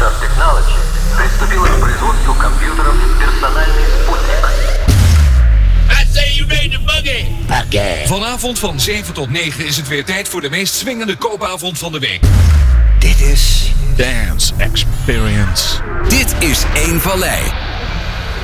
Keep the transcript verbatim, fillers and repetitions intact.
Star Technology приступила к производству компьютеров «Персональный спутник». I say you made the buggy! Buggy. Vanavond van zeven tot negen is het weer tijd voor de meest swingende koopavond van de week. Dit is Dance Experience. Dit is Eén Vallei.